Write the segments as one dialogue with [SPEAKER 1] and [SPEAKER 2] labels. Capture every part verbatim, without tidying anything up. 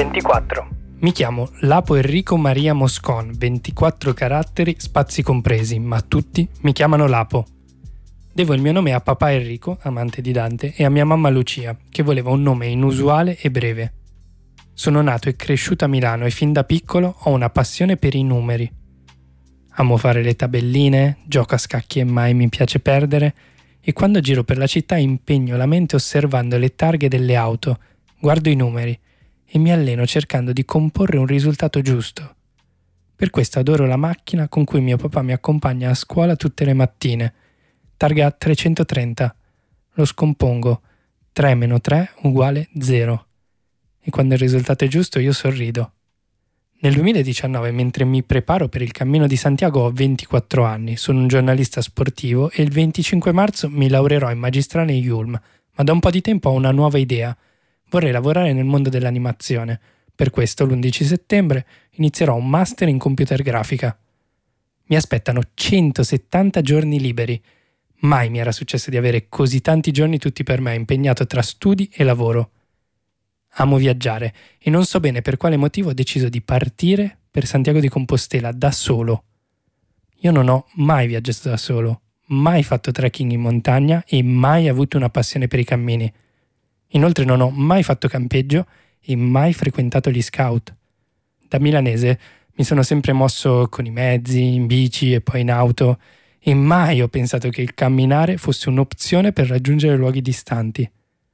[SPEAKER 1] ventiquattro. Mi chiamo Lapo Enrico Maria Moscon, ventiquattro caratteri, spazi compresi, ma tutti mi chiamano Lapo. Devo il mio nome a papà Enrico, amante di Dante, e a mia mamma Lucia, che voleva un nome inusuale e breve. Sono nato e cresciuto a Milano e fin da piccolo ho una passione per i numeri. Amo fare le tabelline, gioco a scacchi e mai mi piace perdere, e quando giro per la città impegno la mente osservando le targhe delle auto, guardo i numeri e mi alleno cercando di comporre un risultato giusto. Per questo adoro la macchina con cui mio papà mi accompagna a scuola tutte le mattine. Targa trecentotrenta. Lo scompongo. tre meno tre uguale zero. E quando il risultato è giusto io sorrido. Nel duemiladiciannove, mentre mi preparo per il Cammino di Santiago, ho ventiquattro anni, sono un giornalista sportivo e il venticinque marzo mi laureerò in magistrale in Yulm, ma da un po' di tempo ho una nuova idea. Vorrei lavorare nel mondo dell'animazione. Per questo, l'undici settembre, inizierò un master in computer grafica. Mi aspettano centosettanta giorni liberi. Mai mi era successo di avere così tanti giorni tutti per me, impegnato tra studi e lavoro. Amo viaggiare e non so bene per quale motivo ho deciso di partire per Santiago di Compostela da solo. Io non ho mai viaggiato da solo, mai fatto trekking in montagna e mai avuto una passione per i cammini. Inoltre non ho mai fatto campeggio e mai frequentato gli scout. Da milanese mi sono sempre mosso con i mezzi, in bici e poi in auto, e mai ho pensato che il camminare fosse un'opzione per raggiungere luoghi distanti.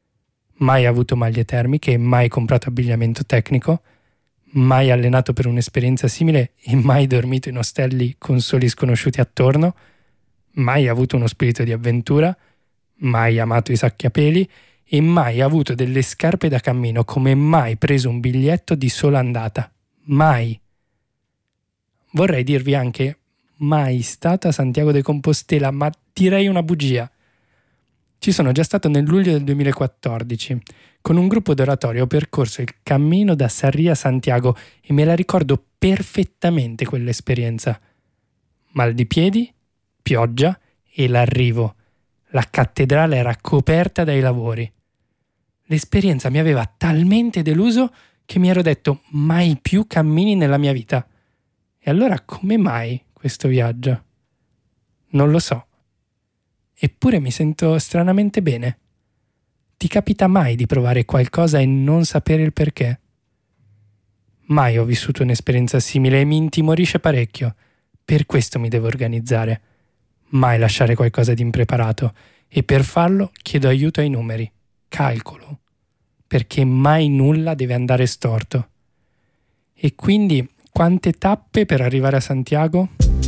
[SPEAKER 1] Mai avuto maglie termiche, mai comprato abbigliamento tecnico, mai allenato per un'esperienza simile e mai dormito in ostelli con soli sconosciuti attorno, mai avuto uno spirito di avventura, mai amato i sacchi a peli e mai avuto delle scarpe da cammino, come mai preso un biglietto di sola andata. Mai. Vorrei dirvi anche mai stato a Santiago de Compostela, ma direi una bugia. Ci sono già stato nel luglio del duemilaquattordici. Con un gruppo d'oratorio ho percorso il cammino da Sarria a Santiago e me la ricordo perfettamente quell'esperienza. Mal di piedi, pioggia e l'arrivo. La cattedrale era coperta dai lavori. L'esperienza mi aveva talmente deluso che mi ero detto mai più cammini nella mia vita. E allora come mai questo viaggio? Non lo so. Eppure mi sento stranamente bene. Ti capita mai di provare qualcosa e non sapere il perché? Mai ho vissuto un'esperienza simile e mi intimorisce parecchio. Per questo mi devo organizzare. Mai lasciare qualcosa di impreparato. E per farlo chiedo aiuto ai numeri. Calcolo. Perché mai nulla deve andare storto. E quindi, quante tappe per arrivare a Santiago?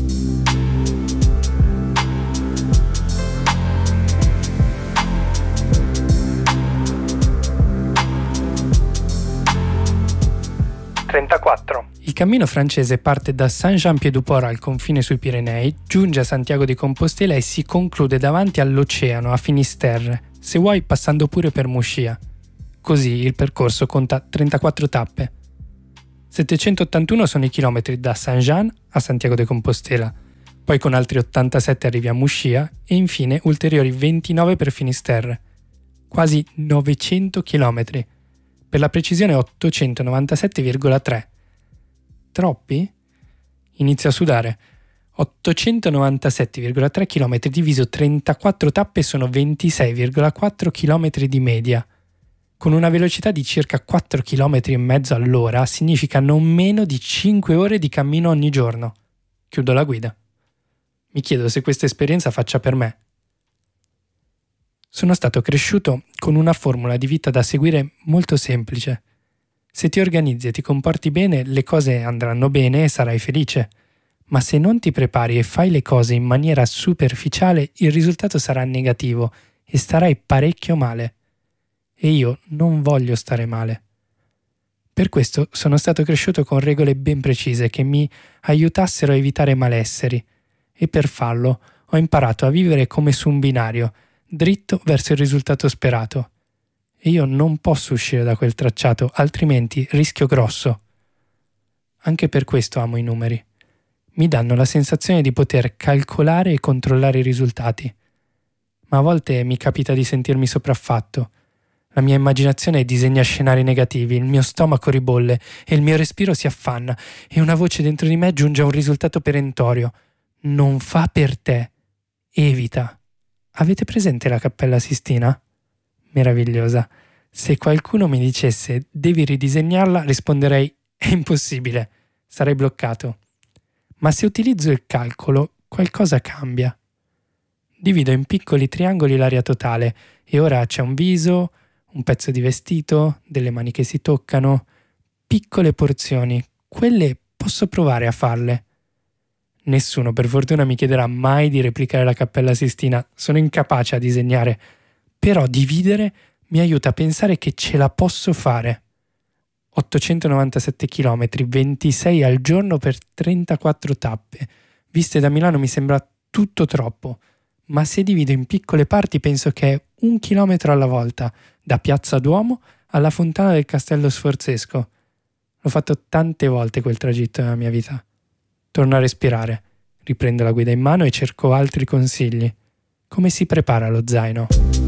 [SPEAKER 1] trentaquattro. Il cammino francese parte da Saint-Jean-Pied-du-Port al confine sui Pirenei, giunge a Santiago di Compostela e si conclude davanti all'oceano a Finisterre, se vuoi passando pure per Muscia. Così il percorso conta trentaquattro tappe. settecentottantuno sono i chilometri da Saint-Jean a Santiago de Compostela, poi con altri ottantasette arrivi a Muscia e infine ulteriori ventinove per Finisterre. Quasi novecento chilometri. Per la precisione ottocentonovantasette virgola tre. Troppi? Inizio a sudare. ottocentonovantasette virgola tre km diviso trentaquattro tappe sono ventisei virgola quattro km di media. Con una velocità di circa quattro chilometri e mezzo all'ora significa non meno di cinque ore di cammino ogni giorno. Chiudo la guida. Mi chiedo se questa esperienza faccia per me. Sono stato cresciuto con una formula di vita da seguire molto semplice. Se ti organizzi e ti comporti bene, le cose andranno bene e sarai felice. Ma se non ti prepari e fai le cose in maniera superficiale, il risultato sarà negativo e starai parecchio male. E io non voglio stare male. Per questo sono stato cresciuto con regole ben precise che mi aiutassero a evitare malesseri. E per farlo ho imparato a vivere come su un binario, dritto verso il risultato sperato. E io non posso uscire da quel tracciato, altrimenti rischio grosso. Anche per questo amo i numeri. Mi danno la sensazione di poter calcolare e controllare i risultati. Ma a volte mi capita di sentirmi sopraffatto. La mia immaginazione disegna scenari negativi, il mio stomaco ribolle e il mio respiro si affanna e una voce dentro di me giunge a un risultato perentorio. Non fa per te. Evita. Avete presente la Cappella Sistina? Meravigliosa. Se qualcuno mi dicesse devi ridisegnarla, risponderei è impossibile, sarei bloccato. Ma se utilizzo il calcolo, qualcosa cambia. Divido in piccoli triangoli l'area totale e ora c'è un viso, un pezzo di vestito, delle mani che si toccano, piccole porzioni, quelle posso provare a farle. Nessuno per fortuna mi chiederà mai di replicare la Cappella Sistina, sono incapace a disegnare, però dividere mi aiuta a pensare che ce la posso fare. ottocentonovantasette chilometri, ventisei al giorno per trentaquattro tappe. Viste da Milano mi sembra tutto troppo, ma se divido in piccole parti penso che è un chilometro alla volta, da Piazza Duomo alla fontana del Castello Sforzesco. L'ho fatto tante volte quel tragitto nella mia vita. Torno a respirare, riprendo la guida in mano e cerco altri consigli. Come si prepara lo zaino?